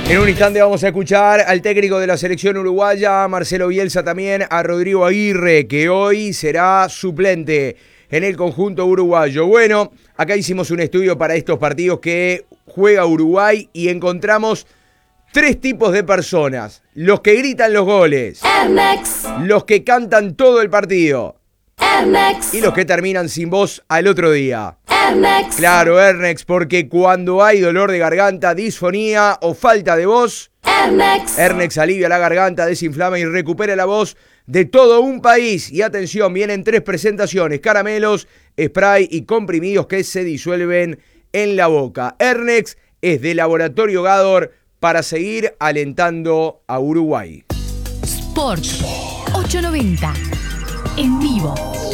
En un instante vamos a escuchar al técnico de la selección uruguaya, a Marcelo Bielsa, también a Rodrigo Aguirre, que hoy será suplente en el conjunto uruguayo. Bueno, acá hicimos un estudio para estos partidos que juega Uruguay y encontramos 3 tipos de personas: los que gritan los goles, los que cantan todo el partido y los que terminan sin voz al otro día. Claro, Ernex, porque cuando hay dolor de garganta, disfonía o falta de voz, Ernex alivia la garganta, desinflama y recupera la voz de todo un país. Y atención, vienen 3 presentaciones: caramelos, spray y comprimidos que se disuelven en la boca. Ernex es de Laboratorio Gador para seguir alentando a Uruguay. Sport 890 en vivo.